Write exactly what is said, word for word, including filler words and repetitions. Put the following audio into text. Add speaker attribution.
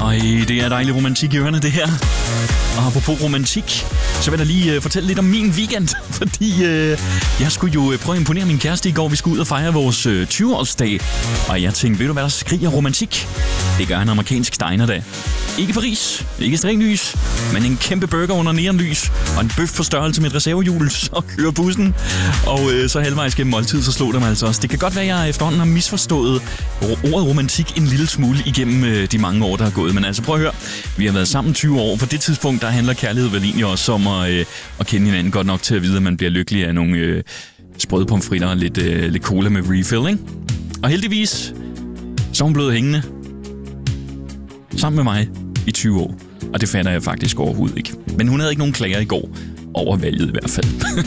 Speaker 1: Øj, det er dejlig romantik i ørerne, det her. Og apropos romantik, så vil jeg lige uh, fortælle lidt om min weekend. Fordi uh, jeg skulle jo prøve at imponere min kæreste i går. Vi skulle ud og fejre vores uh, tyve-årsdag. Og jeg tænkte, ved du hvad der skriger romantik? Det gør en amerikansk diner-dag. Ikke Paris, ikke strenglys, men en kæmpe burger under neonlys og en bøf på størrelse med et reservehjul, så kører bussen. Og øh, så halvvejs gennem måltid, så slog det mig altså også. Det kan godt være, at jeg efterhånden har misforstået ordet romantik en lille smule igennem øh, de mange år, der er gået. Men altså prøv at høre, vi har været sammen tyve år. På det tidspunkt, der handler kærlighed vel egentlig også om at, øh, at kende hinanden godt nok til at vide, at man bliver lykkelig af nogle øh, sprøde pomfritter og lidt, øh, lidt cola med refill, ikke? Og heldigvis, så er hun blevet hængende sammen med mig i tyve år. Og det fatter jeg faktisk overhovedet ikke. Men hun havde ikke nogen klager i går. Over valget i hvert fald.